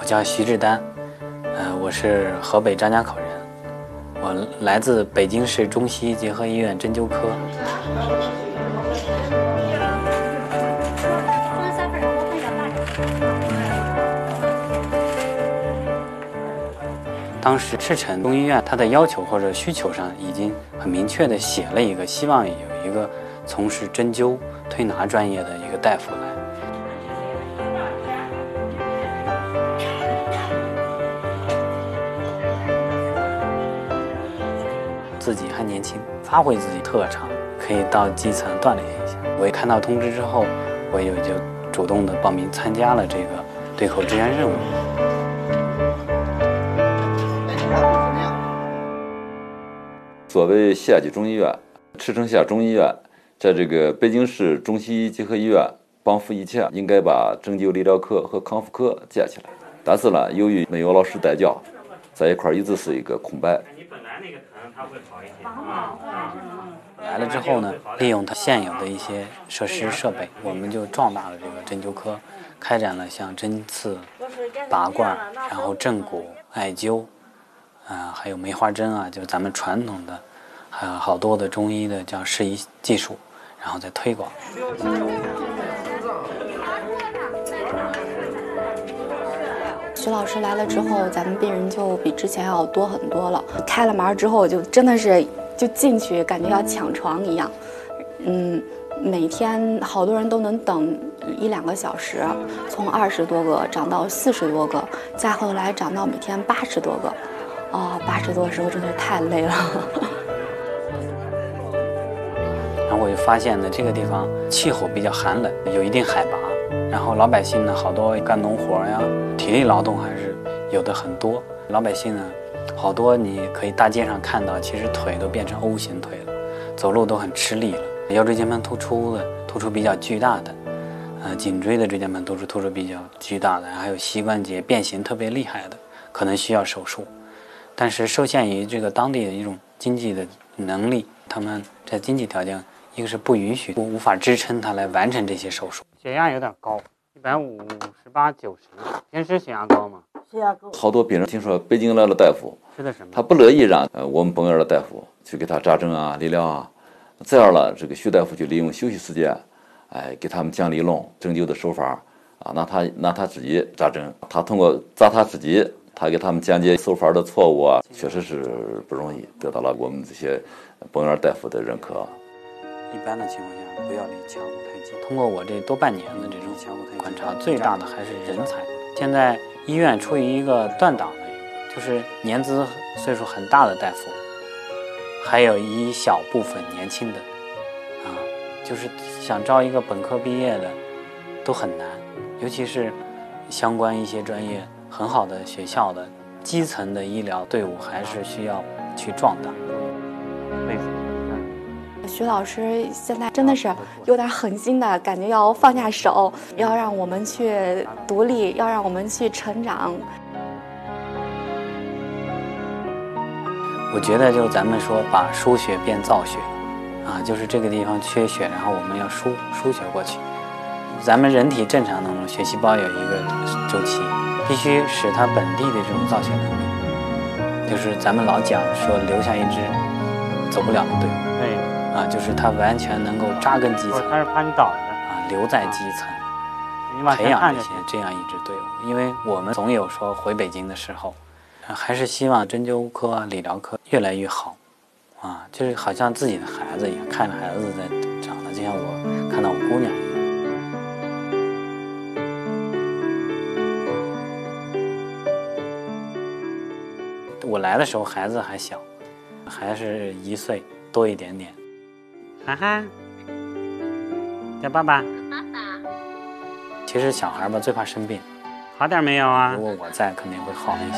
叫徐志丹，我是河北张家口人，我来自北京市中西医结合医院针灸科。当时赤城中医院它的要求或者需求上已经很明确的写了一个，希望有一个从事针灸推拿专业的一个大夫来。自己还年轻，发挥自己特长，可以到基层锻炼一下。我一看到通知之后，我也就主动的报名参加了这个对口支援任务。 所谓西亚级中医院、赤城县中医院，在这个北京市中西医结合医院帮扶一切，应该把针灸理疗科和康复科建起来。但是呢，由于没有老师带教，在一块一直是一个空白。 你本来那个疼，它会好一些。来了之后呢，利用它现有的一些设施设备，我们就壮大了这个针灸科，开展了像针刺、拔罐，然后正骨、艾灸。还有梅花针啊，就是咱们传统的，还有好多的中医的叫适宜技术，然后再推广。 徐老师来了之后，咱们病人就比之前要多很多了。开了门之后，就真的是就进去，感觉要抢床一样。每天好多人都能等1-2个小时，从20多个涨到40多个，再后来涨到每天80多个。80多的时候真的太累了。 然后我就发现呢，这个地方气候比较寒冷，有一定海拔，然后老百姓呢，好多干农活呀，体力劳动还是有的很多。老百姓呢，好多你可以大街上看到，其实腿都变成 O 型腿了，走路都很吃力了。腰椎间盘突出比较巨大的，颈椎的椎间盘突出比较巨大的，还有膝关节变形特别厉害的，可能需要手术。但是受限于这个当地的一种经济的能力，他们在经济条件，一个是不允许，无法支撑他来完成这些手术。血压有点高，158、90。平时血压高吗？ 血压高。 好多病人听说北京来了大夫， 吃的什么？ 他不乐意让我们本院的大夫去给他扎针啊、理疗啊，这样了，这个徐大夫就利用休息时间，给他们讲理论、针灸的手法啊，让他自己扎针，他通过扎他自己。他给他们讲解手法的错误啊，确实是不容易，得到了我们这些本院大夫的认可。 一般的情况下，不要离墙户太近。通过我这多半年的这种墙户太近观察，最大的还是人才。现在医院处于一个断档的，就是年资岁数很大的大夫，还有一小部分年轻的，就是想招一个本科毕业的都很难，尤其是相关一些专业。很好的学校的基层的医疗队伍还是需要去壮大。 徐老师现在真的是有点狠心的感觉，要放下手，要让我们去独立，要让我们去成长。 我觉得就是咱们说把输血变造血就是这个地方缺血，然后我们要输血过去。咱们人体正常当中血细胞有一个周期，必须使它本地的这种造血能力，就是咱们老讲说留下一支走不了的队伍，对，就是它完全能够扎根基层，它是怕你倒的留在基层，培养这样一支队伍。因为我们总有说回北京的时候，还是希望针灸科、理疗科越来越好，就是好像自己的孩子一样，看着孩子在长大，就像我看到我姑娘一样。我来的时候孩子还小，还是1岁多一点点。涵涵，叫爸爸。爸爸。其实小孩吧最怕生病，好点没有啊？如果我在，肯定会好一些。